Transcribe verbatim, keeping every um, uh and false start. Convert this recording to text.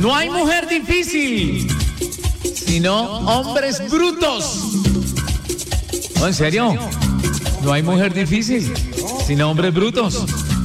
No hay mujer difícil, sino hombres brutos. No, en serio, no hay mujer difícil, sino hombres brutos.